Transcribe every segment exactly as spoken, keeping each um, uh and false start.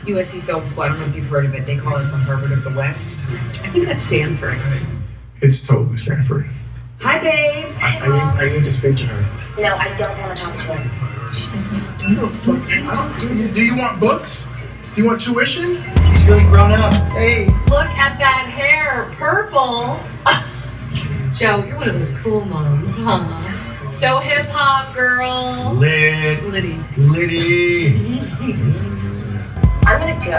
U S C Film School. I don't know if you've heard of it. They call it the Harvard of the West. I think that's Stanford. It's totally Stanford. Hi, babe. I, I, need, I need to speak to her. No, I don't want to talk to her. She doesn't do it. Please don't do this. Do you want books? Do you want tuition? She's really grown up. Hey. Look at that hair, purple. Joe, you're one of those cool moms, huh? So hip hop, girl. Lit. Liddy. Liddy. I'm gonna go.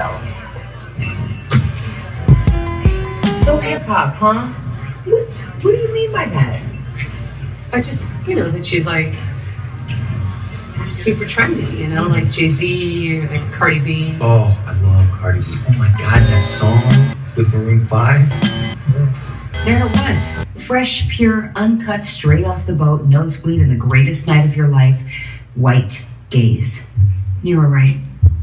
So hip hop, huh? What, what do you mean by that? I just, you know, that she's like super trendy, you know, like Jay-Z or like Cardi B. Oh, I love Cardi B. Oh my God, that song with Maroon five. There it was. Fresh, pure, uncut, straight off the boat, nosebleed, and the greatest night of your life. White gaze. You were right.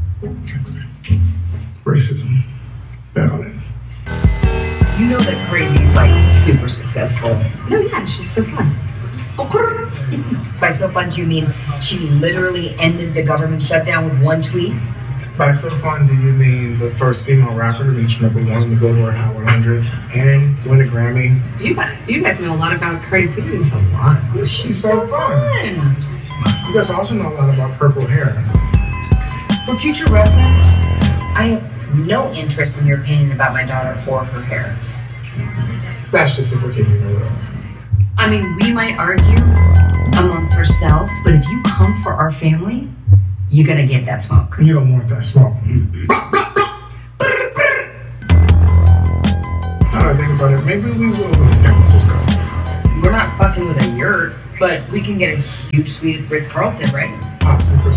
Racism. Bet on it. You know that Cardi B's like super successful. No, yeah, she's so fun. By so fun, do you mean she literally ended the government shutdown with one tweet? By so fun, do you mean the first female rapper to reach number one on the Billboard Hot one hundred and win a Grammy? You guys, you guys know a lot about Cardi B. It's a lot. She's, She's so fun. fun. You guys also know a lot about purple hair. For future reference, I have no interest in your opinion about my daughter or her hair. That's just if we're keeping it real. I mean, we might argue amongst ourselves, but if you come for our family, you're gonna get that smoke. You don't want that smoke. Mm-hmm. Now that I think about it, maybe we will go to San Francisco. We're not fucking with a yurt, but we can get a huge suite at Ritz-Carlton, right? Pop Super